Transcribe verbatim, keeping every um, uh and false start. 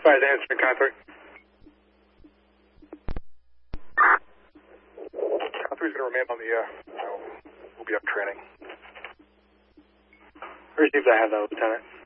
Five to answer, Con three. Con three is going to remain on the, uh, we'll be up training. Received, I have that, Lieutenant.